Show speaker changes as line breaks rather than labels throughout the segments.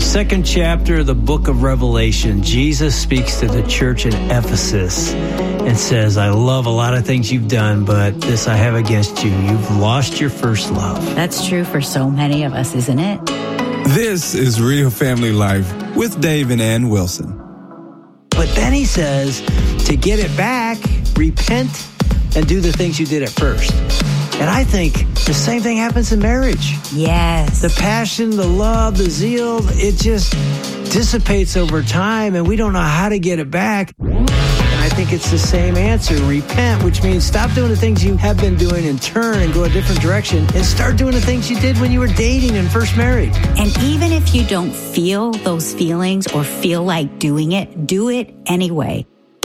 second chapter of the book of Revelation, Jesus speaks to the church in Ephesus and says, I love a lot of things you've done, but this I have against you. You've lost your first love.
That's true for so many of us, isn't it?
This is Real Family Life with Dave and Ann Wilson.
But then he says, to get it back, repent and do the things you did at first. And I think the same thing happens in marriage.
Yes.
The passion, the love, the zeal, it just dissipates over time, and we don't know how to get it back. And I think it's the same answer. Repent, which means stop doing the things you have been doing and turn and go a different direction and start doing the things you did when you were dating and first married.
And even if you don't feel those feelings or feel like doing it, do it anyway.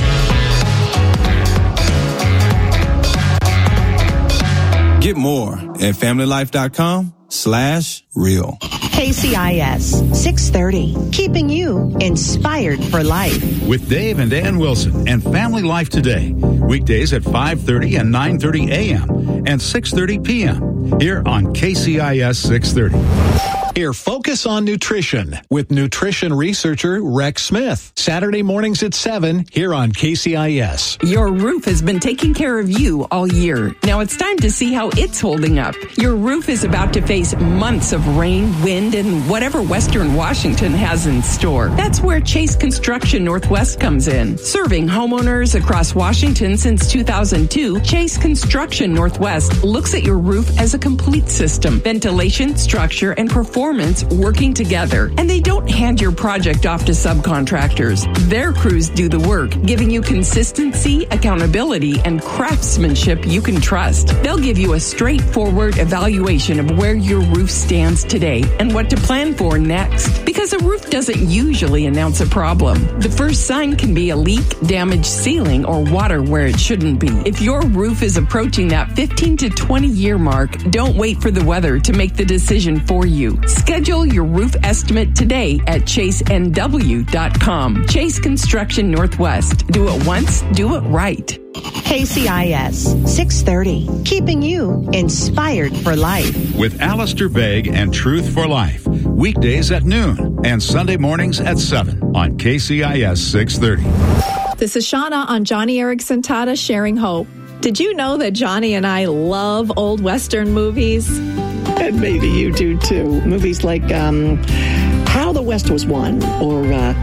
Get more at familylife.com/real.
KCIS 630, keeping you inspired for life.
With Dave and Ann Wilson and Family Life Today. Weekdays at 5:30 and 9:30 a.m. and 6:30 p.m. here on KCIS 630.
Here, Focus on Nutrition with nutrition researcher Rex Smith. Saturday mornings at 7 here on KCIS.
Your roof has been taking care of you all year. Now it's time to see how it's holding up. Your roof is about to face months of rain, wind, and whatever Western Washington has in store. That's where Chase Construction Northwest comes in. Serving homeowners across Washington since 2002, Chase Construction Northwest looks at your roof as a complete system. Ventilation, structure, and performance working together. And they don't hand your project off to subcontractors. Their crews do the work, giving you consistency, accountability, and craftsmanship you can trust. They'll give you a straightforward evaluation of where your roof stands today and what to plan for next. Because a roof doesn't usually announce a problem. The first sign can be a leak, damaged ceiling, or water where it shouldn't be. If your roof is approaching that 15 to 20 year mark, don't wait for the weather to make the decision for you. Schedule your roof estimate today at chasenw.com. Chase Construction Northwest. Do it once, do it right.
KCIS 630, keeping you inspired for life.
With Alistair Begg and Truth for Life. Weekdays at noon and Sunday mornings at 7 on KCIS 630.
This is Shauna on Johnny Erickson Tata Sharing Hope. Did you know that Johnny and I love old Western movies?
And maybe you do too. Movies like How the West Was Won, or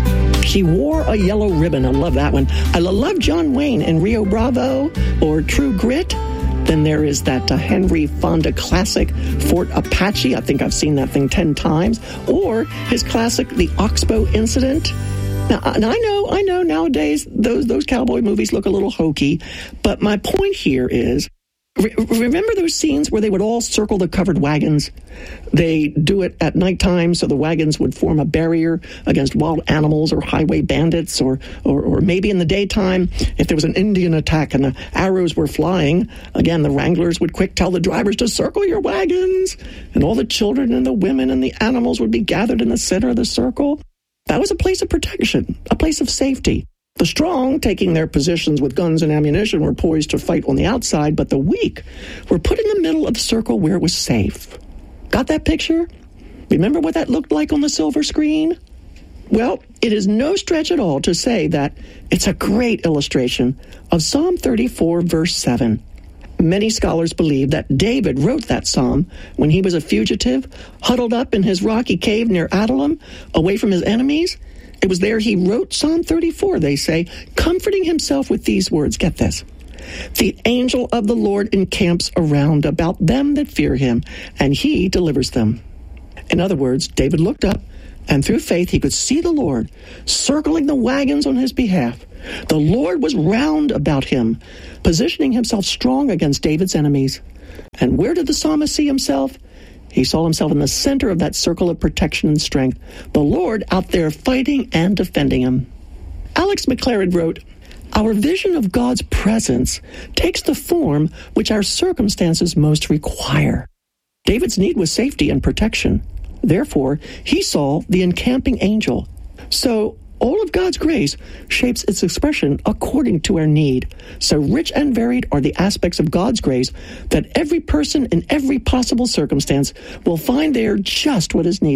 She Wore a Yellow Ribbon. I love that one. I love John Wayne in Rio Bravo, or True Grit. Then there is that Henry Fonda classic, Fort Apache. I think I've seen that thing 10 times. Or his classic, The Oxbow Incident. Now, and I know nowadays those cowboy movies look a little hokey, but my point here is, remember those scenes where they would all circle the covered wagons? They do it at nighttime so the wagons would form a barrier against wild animals or highway bandits, or maybe in the daytime, if there was an Indian attack and the arrows were flying, again, the wranglers would quick tell the drivers to circle your wagons, and all the children and the women and the animals would be gathered in the center of the circle. That was a place of protection, a place of safety. The strong, taking their positions with guns and ammunition, were poised to fight on the outside, but the weak were put in the middle of the circle where it was safe. Got that picture? Remember what that looked like on the silver screen? Well, it is no stretch at all to say that it's a great illustration of Psalm 34, verse 7. Many scholars believe that David wrote that psalm when he was a fugitive, huddled up in his rocky cave near Adullam, away from his enemies. It was there he wrote Psalm 34, they say, comforting himself with these words. Get this. The angel of the Lord encamps around about them that fear him, and he delivers them. In other words, David looked up, and through faith he could see the Lord circling the wagons on his behalf. The Lord was round about him, positioning himself strong against David's enemies. And where did the psalmist see himself? He saw himself in the center of that circle of protection and strength, the Lord out there fighting and defending him. Alex McLaren wrote, our vision of God's presence takes the form which our circumstances most require. David's need was safety and protection. Therefore, he saw the encamping angel. So, all of God's grace shapes its expression according to our need. So rich and varied are the aspects of God's grace that every person in every possible circumstance will find there just what is needed.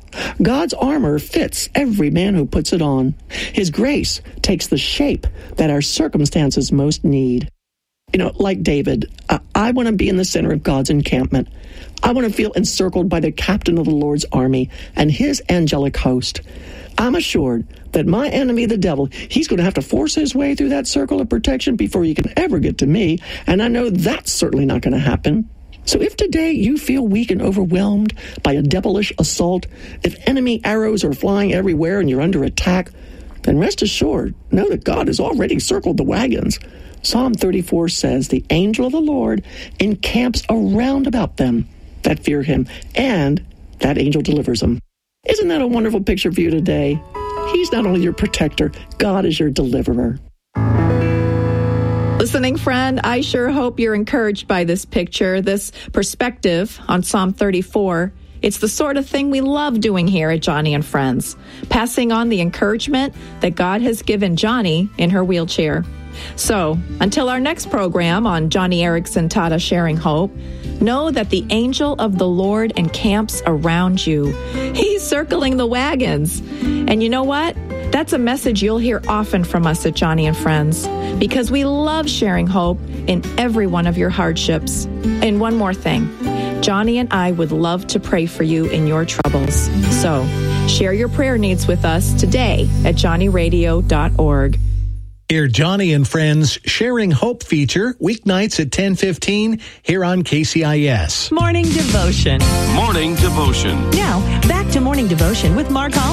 God's armor fits every man who puts it on. His grace takes the shape that our circumstances most need. Like David, I want to be in the center of God's encampment. I want to feel encircled by the captain of the Lord's army and his angelic host. I'm assured that my enemy, the devil, he's going to have to force his way through that circle of protection before he can ever get to me, and I know that's certainly not going to happen. So if today you feel weak and overwhelmed by a devilish assault, if enemy arrows are flying everywhere and you're under attack, then rest assured, know that God has already circled the wagons. Psalm 34 says, the angel of the Lord encamps around about them that fear him, and that angel delivers them. Isn't that a wonderful picture for you today? He's not only your protector, God is your deliverer.
Listening friend, I sure hope you're encouraged by this picture, this perspective on Psalm 34. It's the sort of thing we love doing here at Joni and Friends, passing on the encouragement that God has given Joni in her wheelchair. So, until our next program on Joni Eareckson Tada Sharing Hope, know that the angel of the Lord encamps around you. He's circling the wagons. And you know what? That's a message you'll hear often from us at Joni and Friends, because we love sharing hope in every one of your hardships. And one more thing, Joni and I would love to pray for you in your troubles. So, share your prayer needs with us today at JoniRadio.org.
Hear Joni and Friends Sharing Hope feature weeknights at 10:15 here on KCIS.
Morning Devotion.
Morning Devotion.
Now, back to Morning Devotion with Mark Hall.